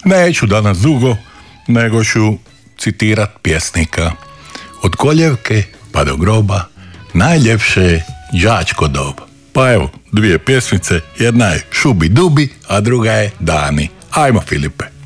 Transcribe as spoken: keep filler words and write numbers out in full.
Neću danas dugo, nego ću citirat pjesnika. Od koljevke pa do groba najljepše je đačko doba. Pa evo, dvije pjesmice, jedna je Šubi Dubi, a druga je Dani. Ajmo, Filipe.